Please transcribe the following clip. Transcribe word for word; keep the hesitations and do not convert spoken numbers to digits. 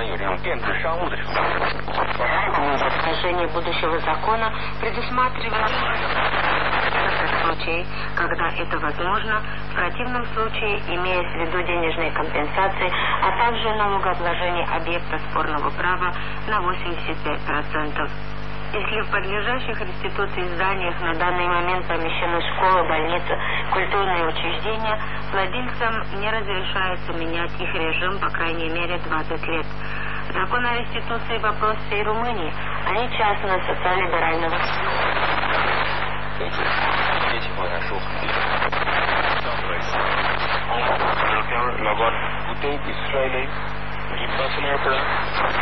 然有这种变质商务的成分。 Отношение будущего закона предусматривает случаи, когда это возможно, в противном случае, имея в виду денежные компенсации, а также налогообложение объекта спорного права на восемьдесят пять процентов. Если в подлежащих реституции зданиях на данный момент помещены школы, больницы, культурные учреждения, владельцам не разрешается менять их режим по крайней мере двадцать лет. Закон о реституции в вопросе и Румынии, они частно-социально-либерального. 这情况下是很低的。Good day, Israeli. Give us an airplane.